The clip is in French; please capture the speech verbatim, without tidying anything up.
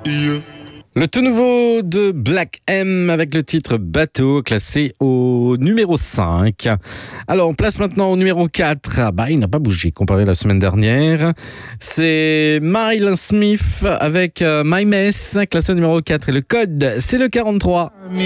Le tout nouveau de Black M avec le titre Bateau, classé au numéro cinq. Alors, on place maintenant au numéro quatre. Ah bah, il n'a pas bougé comparé à la semaine dernière. C'est Miles Smith avec euh, My Mess, classé au numéro quatre. Et le code, c'est le quarante-trois.